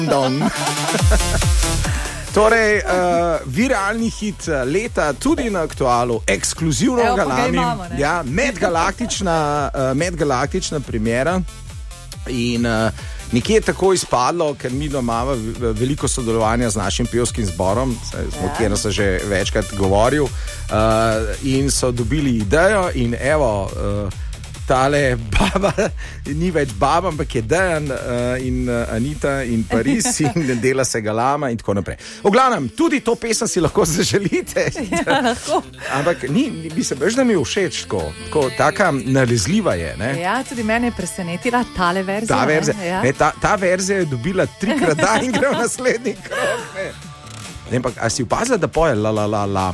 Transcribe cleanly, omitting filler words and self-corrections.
Torej, viralni hit leta, tudi na Aktualu, ekskluzivno Evo, ga pa ga lamim. imamo, ne? Ja, medgalaktična premiera. In nekje je tako izpadlo, ker mi imamo veliko sodelovanja z našim pevskim zborom, o katerem sem že večkrat govoril, in so dobili idejo in evo, tale baba, ni več baba, ampak je Dejan in Anita in Paris in dela se galama in tako naprej. V glavnem, tudi to pesem si lahko zaželite. Ja, lahko. Ampak bi se veš, da mi je všeč tako, taka nalezljiva je, ne? Ja, tudi mene je presenetila tale verzija. Ta verzija, Ja. ta verzija je dobila 3-krat da in gre v naslednji krog. Ne, ampak a si opazila, da poje la la la la?